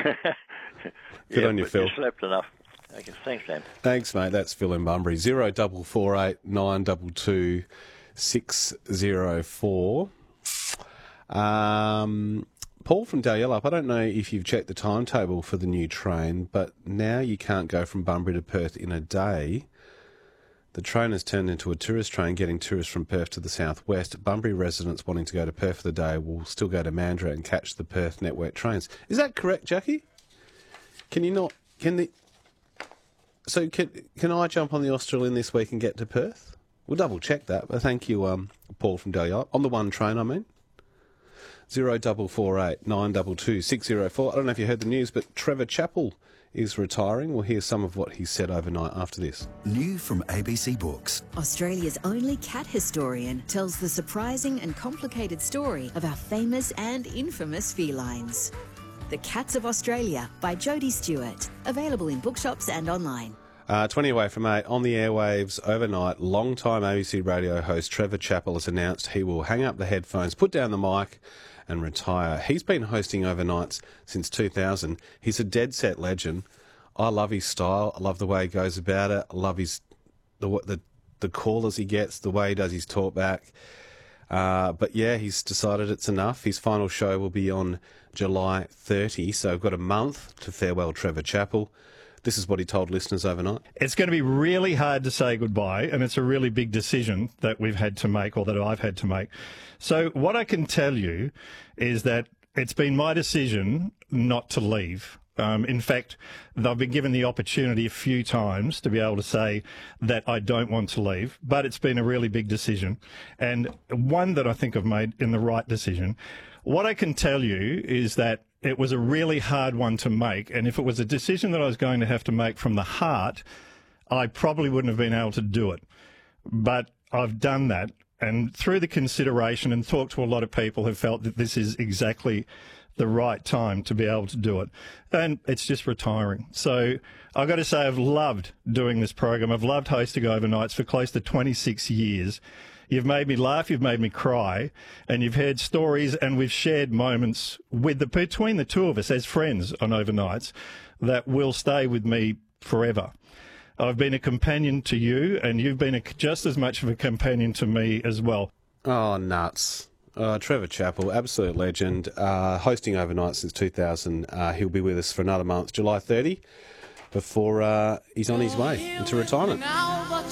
Good on you, Phil. You slept enough. Okay, thanks, Dan. Thanks, mate. That's Phil in Bunbury. 0448 922 604. Paul from Dalyellup, I don't know if you've checked the timetable for the new train, but now you can't go from Bunbury to Perth in a day. The train has turned into a tourist train, getting tourists from Perth to the southwest. Bunbury residents wanting to go to Perth for the day will still go to Mandurah and catch the Perth network trains. Is that correct, Jackie? Can I jump on the Australian this week and get to Perth? We'll double check that, but thank you, Paul from Dalyellup. On the one train, I mean. 0448 922 604. I don't know if you heard the news, but Trevor Chappell is retiring. We'll hear some of what he said overnight after this. New from ABC Books. Australia's only cat historian tells the surprising and complicated story of our famous and infamous felines. The Cats of Australia by Jodie Stewart. Available in bookshops and online. 20 away from 8, on the airwaves overnight, long-time ABC radio host Trevor Chappell has announced he will hang up the headphones, put down the mic and retire. He's been hosting overnights since 2000. He's a dead-set legend. I love his style. I love the way he goes about it. I love the callers he gets, the way he does his talk back. But yeah, he's decided it's enough. His final show will be on July 30, so we've got a month to farewell Trevor Chappell. This is what he told listeners overnight. It's going to be really hard to say goodbye, and it's a really big decision that we've had to make, or that I've had to make. So what I can tell you is that it's been my decision not to leave. In fact, I've been given the opportunity a few times to be able to say that I don't want to leave, but it's been a really big decision, and one that I think I've made in the right decision. What I can tell you is that it was a really hard one to make, and if it was a decision that I was going to have to make from the heart, I probably wouldn't have been able to do it. But I've done that, and through the consideration and talked to a lot of people who felt that this is exactly the right time to be able to do it. And it's just retiring. So I've got to say I've loved doing this program. I've loved hosting overnights for close to 26 years. You've made me laugh, you've made me cry, and you've heard stories, and we've shared moments between the two of us as friends on overnights that will stay with me forever. I've been a companion to you, and you've been just as much of a companion to me as well. Oh, nuts. Trevor Chappell, absolute legend, hosting overnight since 2000. He'll be with us for another month, July 30, before he's on his way into retirement.